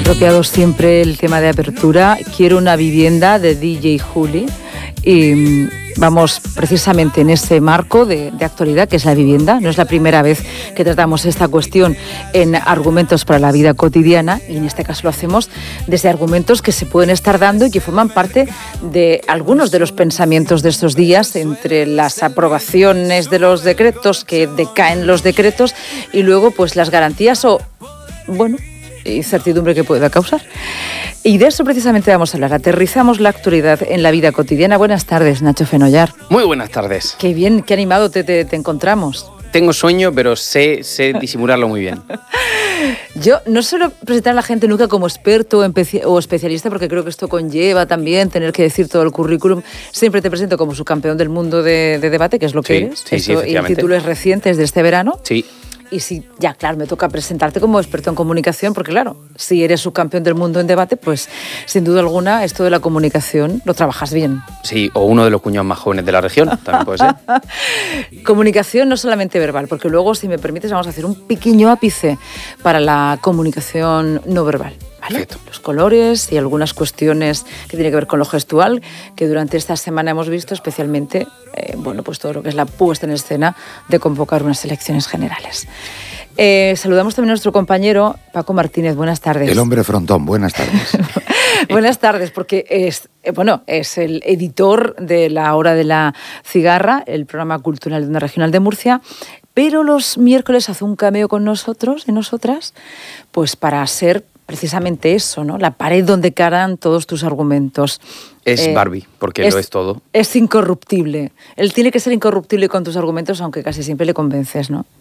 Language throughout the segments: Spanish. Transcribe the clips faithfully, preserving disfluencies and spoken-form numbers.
apropiado siempre el tema de apertura. Quiero una vivienda de D J Juli. Y vamos precisamente en ese marco de, de actualidad que es la vivienda. No es la primera vez que tratamos esta cuestión en argumentos para la vida cotidiana, y en este caso lo hacemos desde argumentos que se pueden estar dando y que forman parte de algunos de los pensamientos de estos días, entre las aprobaciones de los decretos, que decaen los decretos, y luego pues las garantías o, bueno, incertidumbre que pueda causar. Y de eso precisamente vamos a hablar. Aterrizamos la actualidad en la vida cotidiana. Buenas tardes, Nacho Fenollar. Muy buenas tardes. Qué bien, qué animado te, te, te encontramos. Tengo sueño, pero sé, sé disimularlo muy bien. Yo no suelo presentar a la gente nunca como experto o especialista, porque creo que esto conlleva también tener que decir todo el currículum. Siempre te presento como subcampeón del mundo de, de debate, que es lo que sí, eres. Sí, Esto, sí, y el título es reciente, es de este verano. Sí. Y sí, ya, claro, me toca presentarte como experto en comunicación, porque claro, si eres subcampeón del mundo en debate, pues sin duda alguna esto de la comunicación lo trabajas bien. Sí, o uno de los cuñados más jóvenes de la región, también puede ser. Comunicación no solamente verbal, porque luego, si me permites, vamos a hacer un pequeño ápice para la comunicación no verbal. ¿Vale? Los colores y algunas cuestiones que tienen que ver con lo gestual, que durante esta semana hemos visto, especialmente, eh, bueno, pues todo lo que es la puesta en escena de convocar unas elecciones generales. Eh, saludamos también a nuestro compañero Paco Martínez. Buenas tardes. El hombre frontón. Buenas tardes. Buenas tardes, porque es, eh, bueno, es el editor de La Hora de la Cigarra, el programa cultural de Onda Regional de Murcia, pero los miércoles hace un cameo con nosotros y nosotras, pues para ser precisamente eso, ¿no? La pared donde caran todos tus argumentos. Es eh, Barbie, porque es, lo es todo. Es incorruptible. Él tiene que ser incorruptible con tus argumentos, aunque casi siempre le convences, ¿no?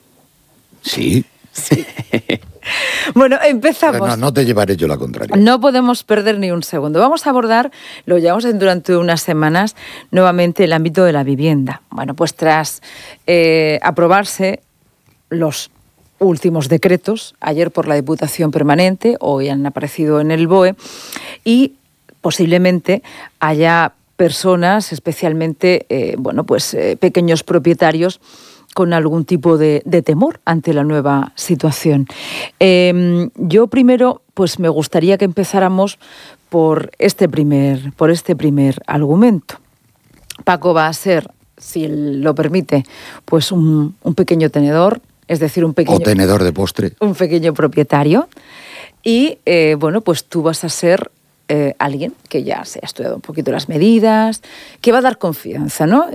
Sí. Sí. Bueno, empezamos. No, no te llevaré yo la contraria. No podemos perder ni un segundo. Vamos a abordar, lo llevamos durante unas semanas, nuevamente el ámbito de la vivienda. Bueno, pues tras eh, aprobarse los últimos decretos, ayer por la Diputación Permanente, hoy han aparecido en el B O E, y posiblemente haya personas, especialmente eh, bueno, pues, eh, pequeños propietarios, con algún tipo de, de temor ante la nueva situación. Eh, yo primero, pues me gustaría que empezáramos por este primer, por este primer argumento. Paco va a ser, si él lo permite, pues un, un pequeño tenedor, es decir, un pequeño... O tenedor de postre. Un pequeño propietario. Y, eh, bueno, pues tú vas a ser eh, alguien que ya se ha estudiado un poquito las medidas, que va a dar confianza, ¿no?